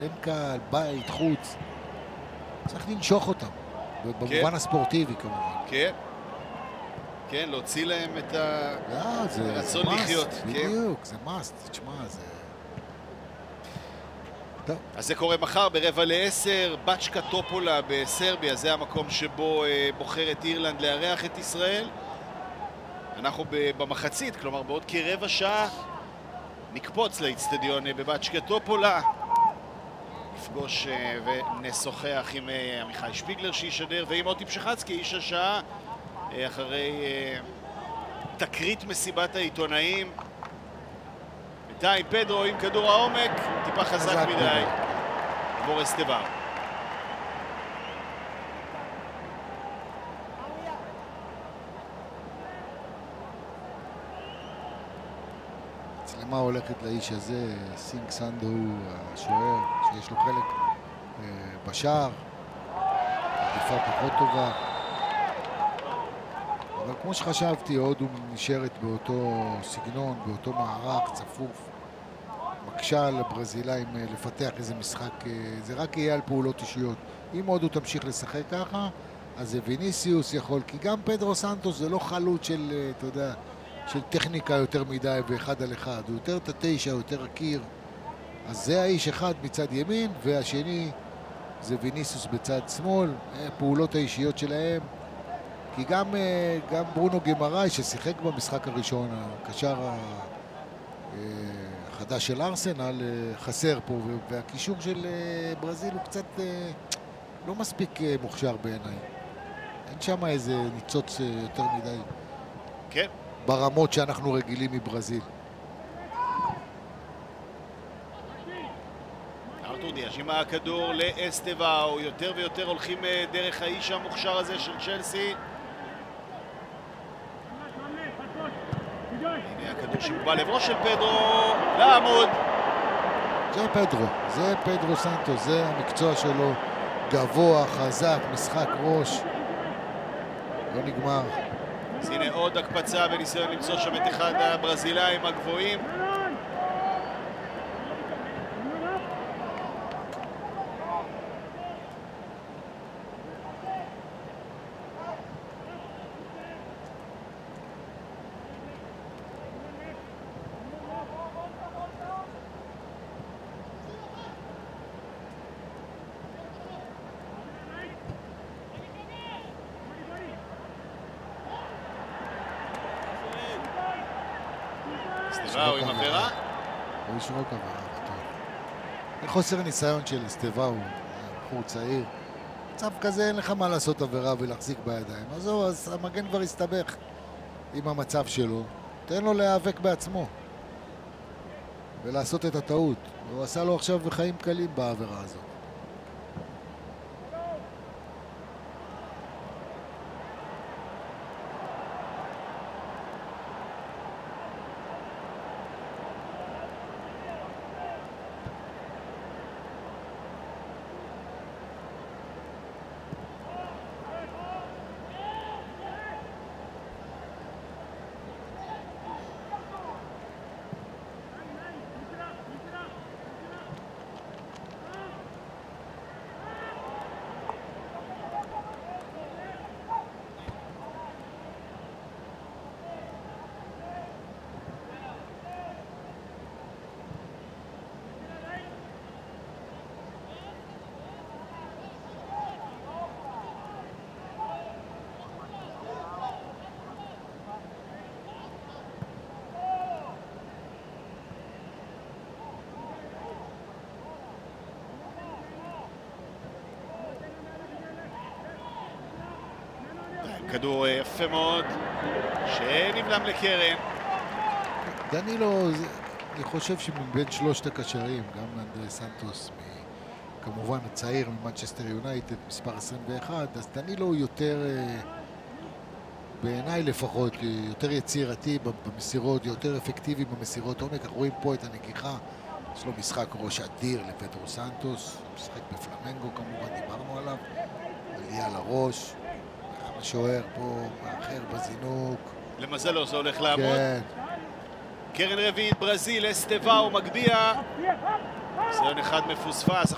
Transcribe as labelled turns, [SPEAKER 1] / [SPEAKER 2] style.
[SPEAKER 1] אין קהל, בית, חוץ. צריך לנשוך אותם, במובן הספורטיבי כמובן.
[SPEAKER 2] כן. כן, להוציא להם את הרצון לחיות.
[SPEAKER 1] בדיוק, זה מאסט, תשמע, זה... טוב.
[SPEAKER 2] אז זה קורה מחר ב9:45, בצ'קה טופולה בסרביה, זה המקום שבו בוחרת אירלנד לארח את ישראל. אנחנו במחצית, כלומר בעוד כרבע שעה, נקפוץ לאצטדיון בבצ'קה טופולה. נפגוש ונשוחח עם עמיחי שפיגלר שישדר ועם מוטי פשחצקי, איש השעה, אחרי תקרית מסיבת העיתונאים. בינתיים פדרו עם כדור העומק, טיפה חזק מדי עבור אסטבאו.
[SPEAKER 1] הצלמה הולכת לאיש הזה, סינג סנדו הוא השוער שיש לו חלק בשער, עדיפה פחות טובה, אבל כמו שחשבתי, הודו נשארת באותו סגנון, באותו מערך צפוף, מקשה לברזילאים לפתח איזה משחק, זה רק יהיה על פעולות אישיות. אם הודו תמשיך לשחק ככה, אז זה ויניסיוס יכול, כי גם פדרו סנטוס זה לא חלוץ של, אתה יודע, של טכניקה יותר מדי באחד על אחד, הוא יותר תשע, יותר הקיר, אז זה האיש אחד מצד ימין, והשני זה ויניסיוס בצד שמאל, פעולות האישיות שלהם, כי גם ברונו גימראי ששיחק במשחק הראשון, הקשר החדש של ארסנל, חסר פה, והקישור של ברזיל הוא קצת לא מספיק מוכשר בעיניי. אין שם איזה ניצוץ יותר מדי.
[SPEAKER 2] כן.
[SPEAKER 1] ברמות שאנחנו רגילים מברזיל.
[SPEAKER 2] ארתור דיאש עם הכדור לאסטבאו, יותר ויותר הולכים דרך האיש המוכשר הזה של צ'לסי. הנה הכדור שמובא לעברו של פדרו, לעמוד.
[SPEAKER 1] זה פדרו סנטוס, זה המקצוע שלו, גבוה, חזק, משחק ראש, לא נגמר.
[SPEAKER 2] אז הנה עוד הקפצה בניסיון למצוא שם את אחד הברזילאים הגבוהים. אסטבאו עם עבירה?
[SPEAKER 1] הוא ישרוק עבירה. חוסר ניסיון של אסטבאו, בחור צעיר. מצב כזה אין לך מה לעשות עבירה ולהחזיק בידיים. אז המגן כבר הסתבך עם המצב שלו. תן לו להיאבק בעצמו ולעשות את הטעות. הוא עשה לו עכשיו חיים קלים בעבירה הזאת.
[SPEAKER 2] כדור יפה מאוד שנבלם לקרן.
[SPEAKER 1] דנילו, אני חושב שמבין שלושת הקשרים, גם אנדרי סנטוס, כמובן הצעיר ממנצ'סטר יונייטד, מספר 21, אז דנילו הוא יותר, בעיניי לפחות, יותר יצירתי במסירות, יותר אפקטיבי במסירות עומק. אנחנו רואים פה את הנגיחה, יש לו משחק ראש אדיר לפדרו סנטוס, משחק בפלמנגו כמובן, דיברנו עליו, עלייה לראש, השוער פה מאחר בזינוק.
[SPEAKER 2] למזלו זה הולך לעמוד.
[SPEAKER 1] כן.
[SPEAKER 2] קרן רביעית ברזיל, אסטבאו מגביה. ניסיון אחד מפוספס.